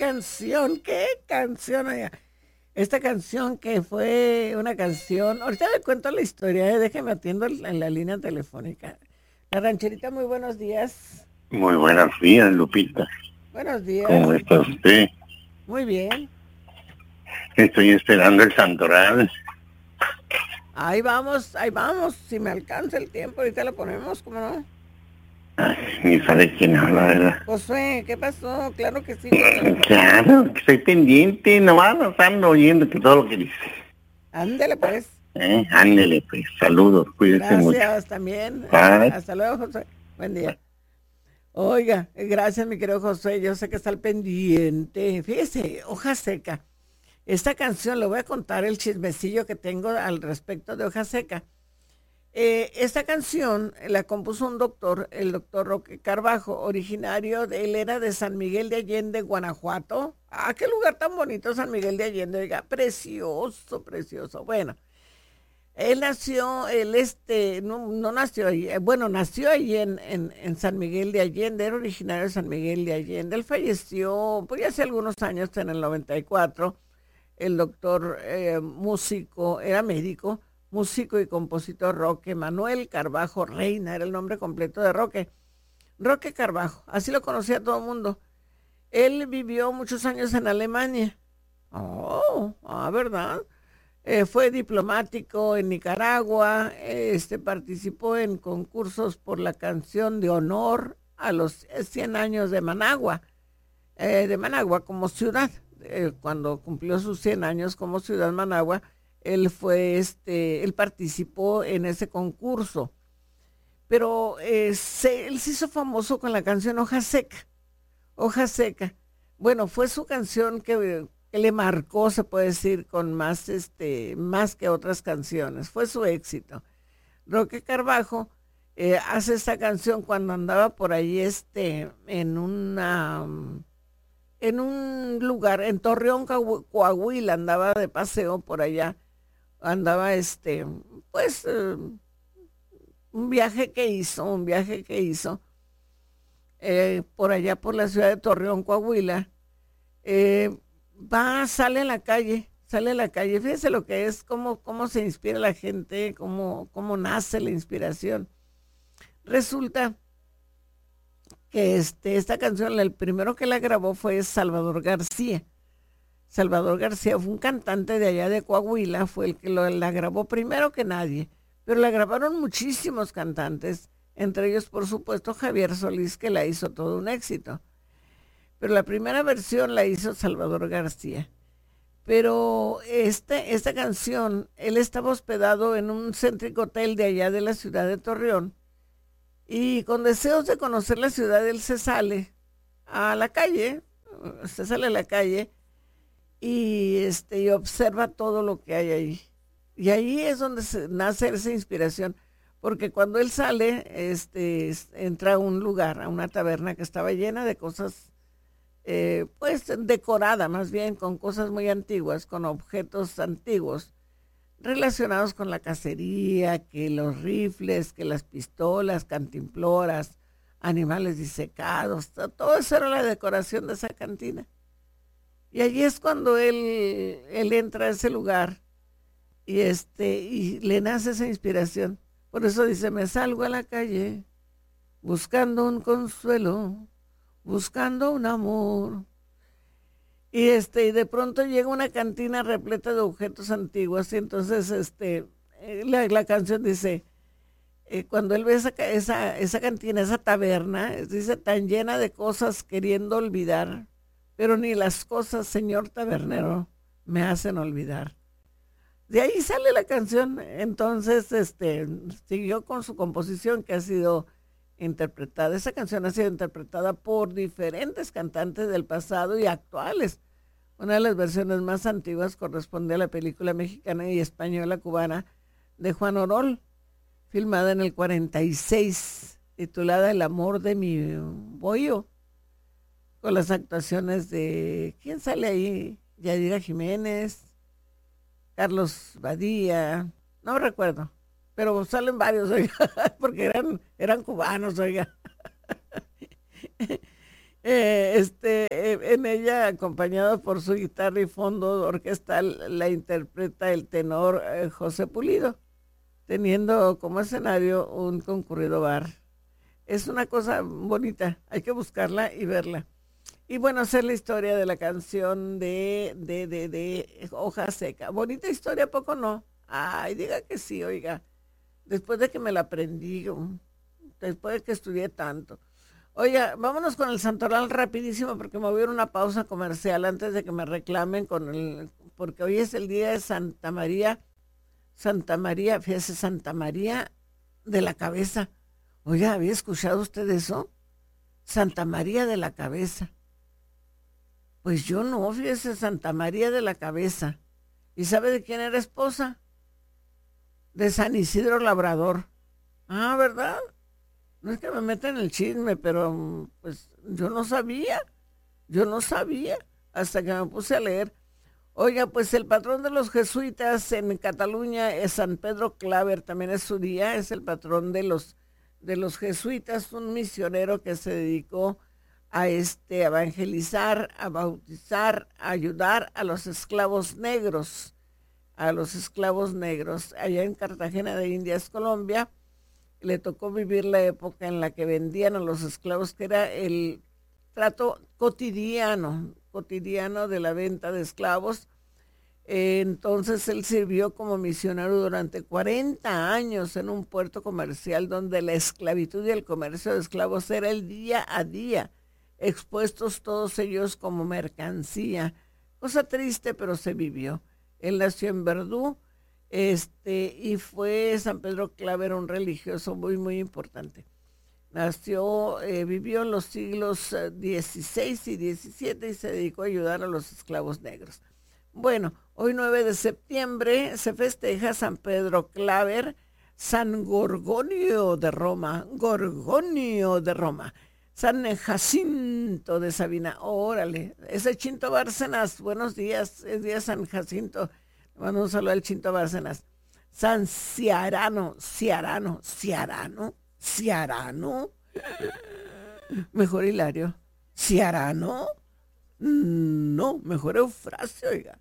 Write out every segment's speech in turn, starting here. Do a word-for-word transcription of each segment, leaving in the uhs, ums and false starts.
canción, qué canción, oiga. Esta canción que fue una canción, ahorita le cuento la historia, eh, déjeme atiendo en la línea telefónica. La rancherita, muy buenos días. Muy buenos días, Lupita. Buenos días. ¿Cómo está usted? Muy bien. Estoy esperando el santoral. Ahí vamos, ahí vamos. Si me alcanza el tiempo, ahorita lo ponemos, ¿cómo no? Ay, ni sabe quién habla, ¿verdad? Josué, ¿qué pasó? Claro que sí, Josué. Claro, que estoy pendiente, nomás ando oyendo que todo lo que dice. Ándele, pues. ¿Eh? Ándele, pues, saludos, cuídese mucho. Gracias también. Bye. Hasta luego, Josué. Buen día. Oiga, gracias, mi querido Josué. Yo sé que está al pendiente. Fíjese, Hoja Seca. Esta canción, le voy a contar el chismecillo que tengo al respecto de Hoja Seca. Eh, esta canción la compuso un doctor, el doctor Roque Carbajo, originario, de, él era de San Miguel de Allende, Guanajuato. Ah, qué lugar tan bonito, San Miguel de Allende, oiga, precioso, precioso. Bueno, él nació, él este, no, no nació ahí, eh, bueno, nació ahí en, en, en San Miguel de Allende, era originario de San Miguel de Allende. Él falleció, pues ya hace algunos años, en el noventa y cuatro. El doctor eh, músico, era médico, músico y compositor Roque Manuel Carbajo Reina, era el nombre completo de Roque. Roque Carbajo, así lo conocía todo el mundo. Él vivió muchos años en Alemania. Oh, ah, ¿verdad? Eh, fue diplomático en Nicaragua, este, participó en concursos por la canción de honor a los cien años de Managua, eh, de Managua como ciudad. Eh, cuando cumplió sus cien años como ciudad Managua, él fue, este, él participó en ese concurso. Pero eh, se, él se hizo famoso con la canción Hoja Seca. Hoja Seca. Bueno, fue su canción que, que le marcó, se puede decir, con más, este, más que otras canciones. Fue su éxito. Roque Carbajo eh, hace esta canción cuando andaba por ahí, este, en una, en un lugar, en Torreón, Coahuila, andaba de paseo por allá. Andaba, este, pues, eh, un viaje que hizo, un viaje que hizo eh, por allá por la ciudad de Torreón, Coahuila. Eh, va, sale a la calle, sale a la calle. Fíjese lo que es, cómo, cómo se inspira la gente, cómo, cómo nace la inspiración. Resulta que este, esta canción, el primero que la grabó fue Salvador García. Salvador García fue un cantante de allá de Coahuila, fue el que lo, la grabó primero que nadie, pero la grabaron muchísimos cantantes, entre ellos, por supuesto, Javier Solís, que la hizo todo un éxito. Pero la primera versión la hizo Salvador García. Pero este, esta canción, él estaba hospedado en un céntrico hotel de allá de la ciudad de Torreón, y con deseos de conocer la ciudad, él se sale a la calle, se sale a la calle, y este y observa todo lo que hay ahí. Y ahí es donde se, nace esa inspiración, porque cuando él sale, este, entra a un lugar, a una taberna que estaba llena de cosas, eh, pues decorada más bien, con cosas muy antiguas, con objetos antiguos, relacionados con la cacería, que los rifles, que las pistolas, cantimploras, animales disecados, todo eso era la decoración de esa cantina. Y allí es cuando él, él entra a ese lugar y, este, y le nace esa inspiración. Por eso dice, me salgo a la calle buscando un consuelo, buscando un amor. Y, este, y de pronto llega una cantina repleta de objetos antiguos y entonces este, la, la canción dice, eh, cuando él ve esa, esa, esa cantina, esa taberna, dice, tan llena de cosas queriendo olvidar, pero ni las cosas, señor tabernero, me hacen olvidar. De ahí sale la canción. Entonces, este, siguió con su composición, que ha sido interpretada. Esa canción ha sido interpretada por diferentes cantantes del pasado y actuales. Una de las versiones más antiguas corresponde a la película mexicana y española cubana de Juan Orol, filmada en el cuarenta y seis, titulada El amor de mi bollo, con las actuaciones de, ¿quién sale ahí? Yadira Jiménez, Carlos Badía, no recuerdo, pero salen varios, oiga, porque eran, eran cubanos, oiga. Eh, este, eh, en ella, acompañado por su guitarra y fondo orquestal, la interpreta el tenor eh, José Pulido, teniendo como escenario un concurrido bar. Es una cosa bonita, hay que buscarla y verla. Y bueno, hacer la historia de la canción de, de, de, de Hoja Seca. Bonita historia, ¿a poco no? Ay, diga que sí, oiga. Después de que me la aprendí, después de que estudié tanto. Oiga, vámonos con el santoral rapidísimo porque me voy a ir a una pausa comercial antes de que me reclamen con el, porque hoy es el día de Santa María, Santa María, fíjese, Santa María de la Cabeza. Oiga, ¿había escuchado usted eso? Santa María de la Cabeza. Pues yo no, fíjese, Santa María de la Cabeza. ¿Y sabe de quién era esposa? De San Isidro Labrador. Ah, ¿verdad? No es que me meta en el chisme, pero pues yo no sabía, yo no sabía hasta que me puse a leer. Oiga, pues el patrón de los jesuitas en Cataluña es San Pedro Claver, también es su día, es el patrón de los, de los jesuitas, un misionero que se dedicó a este, evangelizar, a bautizar, a ayudar a los esclavos negros, a los esclavos negros, allá en Cartagena de Indias, Colombia. Le tocó vivir la época en la que vendían a los esclavos, que era el trato cotidiano, cotidiano de la venta de esclavos. Eh, entonces él sirvió como misionero durante cuarenta años en un puerto comercial donde la esclavitud y el comercio de esclavos era el día a día, expuestos todos ellos como mercancía. Cosa triste, pero se vivió. Él nació en Verdú. Este, y fue San Pedro Claver, un religioso muy, muy importante. Nació, eh, vivió en los siglos dieciséis y diecisiete y se dedicó a ayudar a los esclavos negros. Bueno, hoy nueve de septiembre se festeja San Pedro Claver, San Gorgonio de Roma, Gorgonio de Roma, San Jacinto de Sabina, órale, ese Chinto Bárcenas, buenos días, es día San Jacinto. Mando un saludo al Chinto Bárcenas. San Ciarano, Ciarano, Ciarano, Ciarano. Mejor Hilario. ¿Ciarano? No, mejor Eufrasio, oiga.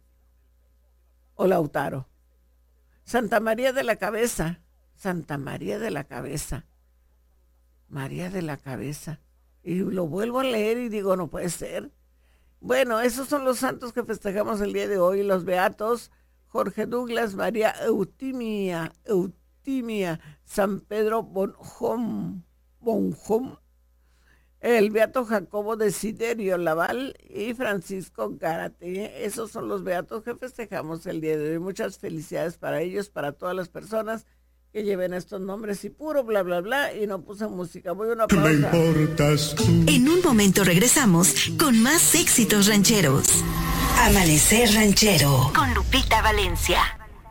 O Lautaro. Santa María de la Cabeza. Santa María de la Cabeza. María de la Cabeza. Y lo vuelvo a leer y digo, no puede ser. Bueno, esos son los santos que festejamos el día de hoy, los beatos. Jorge Douglas, María Eutimia, Eutimia, San Pedro Bonjom, Bonjom, el beato Jacobo Desiderio Laval y Francisco Gárate. Esos son los beatos que festejamos el día de hoy. Muchas felicidades para ellos, para todas las personas que lleven estos nombres y puro bla bla bla y no puse música. Voy a una pausa. Me importas tú. En un momento regresamos con más éxitos rancheros. Amanecer Ranchero con Lupita Valencia.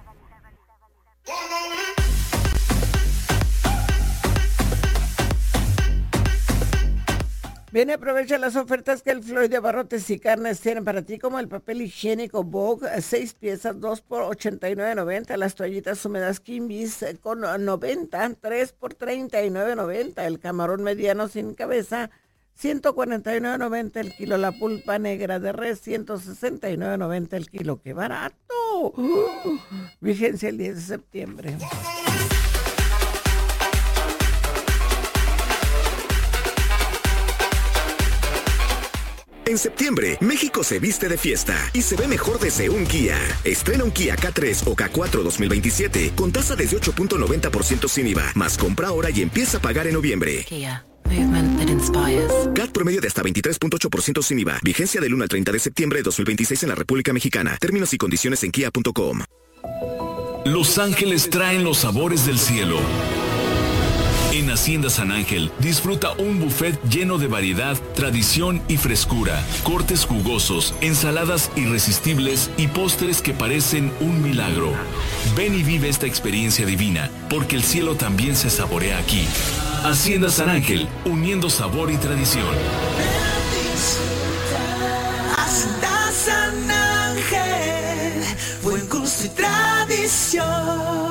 Bien, aprovecha las ofertas que el Floyd de Abarrotes y Carnes tienen para ti, como el papel higiénico Vogue, seis piezas, dos por ochenta y nueve noventa, las toallitas húmedas Kimbis con noventa, tres por treinta y nueve noventa, el camarón mediano sin cabeza, ciento cuarenta y nueve noventa el kilo, la pulpa negra de res, ciento sesenta y nueve noventa el kilo. ¡Qué barato! Uh, vigencia el diez de septiembre. En septiembre, México se viste de fiesta y se ve mejor desde un Kia. Estrena un Kia K tres o K cuatro dos mil veintisiete con tasa desde ocho punto noventa por ciento sin I V A, más compra ahora y empieza a pagar en noviembre. Kia, movement that inspires. C A T promedio de hasta veintitrés punto ocho por ciento sin I V A. Vigencia del uno al treinta de septiembre de dos mil veintiséis en la República Mexicana. Términos y condiciones en kia punto com. Los ángeles traen los sabores del cielo. En Hacienda San Ángel, disfruta un buffet lleno de variedad, tradición y frescura, cortes jugosos, ensaladas irresistibles y postres que parecen un milagro. Ven y vive esta experiencia divina, porque el cielo también se saborea aquí. Hacienda San Ángel, uniendo sabor y tradición. Hacienda San Ángel, buen gusto y tradición.